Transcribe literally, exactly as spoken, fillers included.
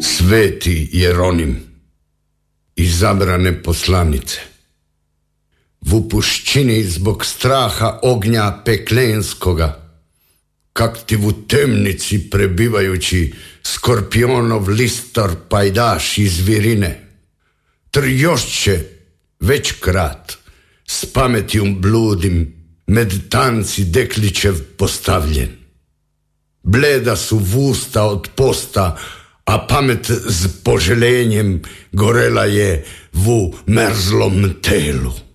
Sveti Jeronim, izabrane poslanice, v puščini zbog straha ognja peklenskoga, kak ti v temnici prebivajući skorpionov listor pajdaš iz virine, trjošće večkrat s pametjom bludim med tanci dekličev postavljen. Bleda su vusta od posta, a pamet z poželenjem gorela je v merzlom telu.